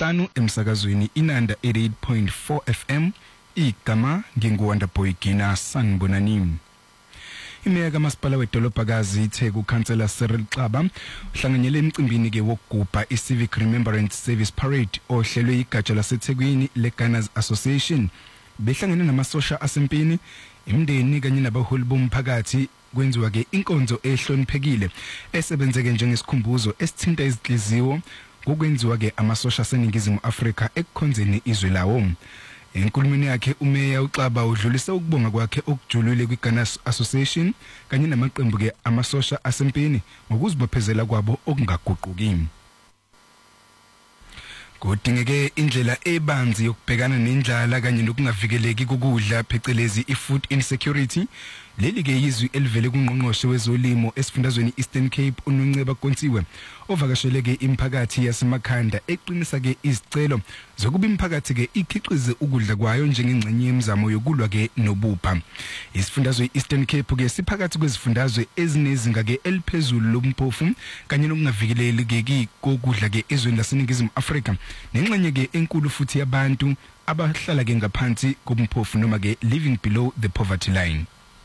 lesihlanu emsakazweni Inanda 88.4 FM. Igama nginguwanda Boygina Sanbonani. Imeya kamasipala wedolobhakazi iTheku Councillor Cyril Xaba uhlanganyele emcimbini ke wokugubha iCivic Remembrance Service Parade ohlelwe igatsha laseThekwini leGunners Association. Behlangene namasosha asempini, imndeni kanye nabaholi bomphakathi kwenziwa ke inkonzo ehloniphekile esebenzeke njengesikhumbuzo esithinta izinhliziyo ngokwenziwa ke amasosha aseningizimu Afrika ekukhonzeni izwe lawo. Enkulumeni yakhe umeya uXaba udlulisa ukubonga kwakhe okujulile kwiGunners Association kanye namaqembu ke amasosha asempini ngokuzibophezela kwabo okungaguquki. Kudingeke indlela ebanzi yokubhekana nendlala kanye nokungavikeleki kokudla phecelezi ifood insecurity. Leli ke izwi elivele kungqongqoshe wezolimo esifundazweni Eastern Cape uNonceba Kontsiwe ovakashele ke imphakathi yasemakhanda eqinisa ke izicelo zokuba imphakathi ke ikhiqize ukudla kwayo njengengxenye yemizamo yokulwa ke nobupha. Isifundazwe Eastern Cape ke siphakathi kwezifundazwe ezinezinga ke eliphezulu lomphofu kanye nokungavikeleli ke kokudla ke ezweni laseningizimu Afrika nenxenye ke enkulu futhi yabantu abahlala ke ngaphansi komphofu noma ke living below the poverty line.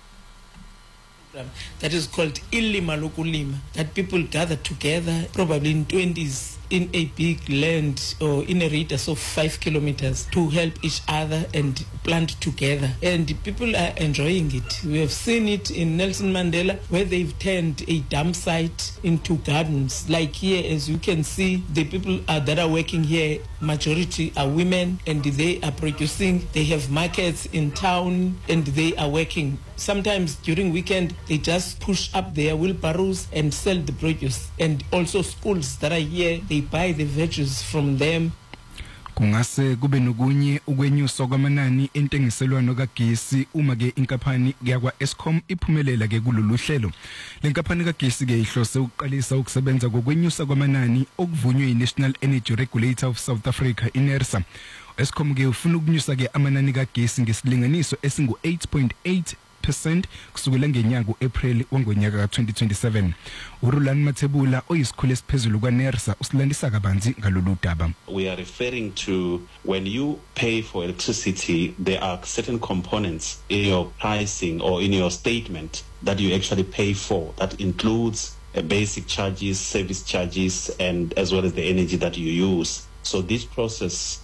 That is called Ilima Lokulima, that people gather together probably in 20s in a big land or in a radius of 5 kilometers to help each other and plant together, and people are enjoying it. We have seen it in Nelson Mandela where they've turned a dump site into gardens. Like here, as you can see, the people that are working here, majority are women, and they are producing. They have markets in town and they are working. Sometimes during weekend they just push up their wheelbarrows and sell the produce, and also schools that are here, they buy the veggies from them. Kungase kube nokunye ukwenyusa kwamanani entengiselwano kagesi uma ke inkampani yakwa Eskom iphumelela ke kulolu hlelo. Le nkampani kagesi ke ihlose ukuqalisa ukusebenza kokwenyusa kwamanani okuvunywe yiNational Energy Regulator of South Africa iNERSA. Eskom ke ufuna ukunyusa ke amanani kagesi ngesilinganiso esingu 8.8% kusukela ngenyanga uApril wangonyaka ka2027. uRulani Mathebula oyisikhulu esiphezulu kwaNERSA usilandisa kabanzi ngalolu daba. We are referring to when you pay for electricity, there are certain components in your pricing or in your statement that you actually pay for. That includes basic charges, service charges, and as well as the energy that you use. So this process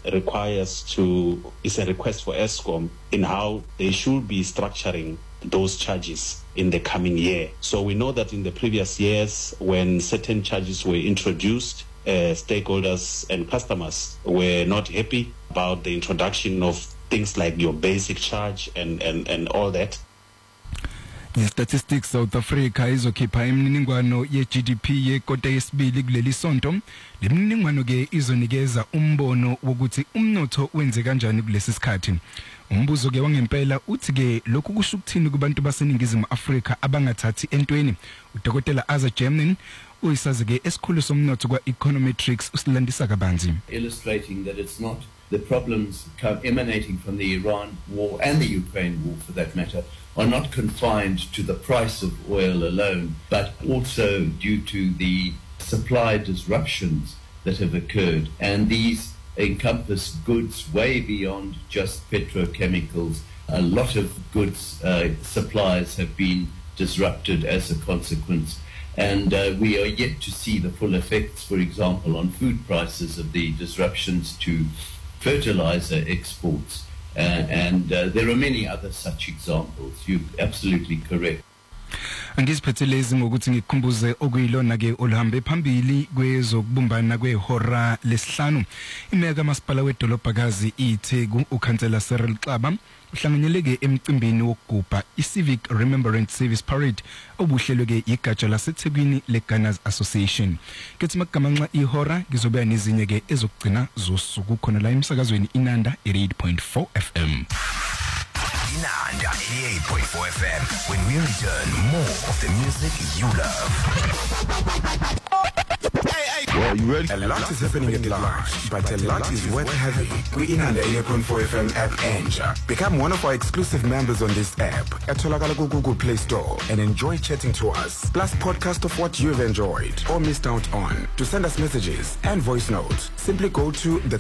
is a request for Eskom in how they should be structuring those charges in the coming year. So we know that in the previous years, when certain charges were introduced, stakeholders and customers were not happy about the introduction of things like your basic charge and all that. Statistics South Africa izokhipha imininingwano ye-GDP yekota yesibili kuleli sonto. Le mininingwano ke izonikeza umbono wokuthi umnotho wenze kanjani kulesi sikhathi. Umbuzo ke wangempela uthi ke lokhu kusho ukuthini kubantu baseningizimu Afrika abangathathi entweni. uDokotela Aza German uyisazi ke esikhulu somnotho kwa-Econometrics usilandisa kabanzi. Illustrating that it's not the problems emanating from the Iran war and the Ukraine war, for that matter, are not confined to the price of oil alone, but also due to the supply disruptions that have occurred. And these encompass goods way beyond just petrochemicals. A lot of goods supplies have been disrupted as a consequence. And we are yet to see the full effects, for example, on food prices of the disruptions to fertilizer exports. And there are many other such examples. You're absolutely correct. Angiziphethelezi ngokuthi ngikhumbuze okuyilona ke oluhambe phambili kwezokubumbana kwehora lesihlanu. Imeya kamasipala wedolobhakazi iTheku uKhansela Cyril Xaba uhlanganyele ke emcimbini wokugubha iCivic Remembrance Service Parade obuhlelwe ke igatsha laseThekwini leGunners Association. Kethi magamanxa ihora ngizobuya nezinye ke ezokugcina zosuku khona la emsakazweni Inanda 88.4 FM. Inanda 88.4 FM. When we return, more of the music you love. Well, you ready? A lot is happening at large, but a lot is worth having. We Inanda 88.4 FM app and become one of our exclusive members on this app at Tolakala Google Play Store and enjoy chatting to us. Plus podcast of what you've enjoyed or missed out on. To send us messages and voice notes, simply go to the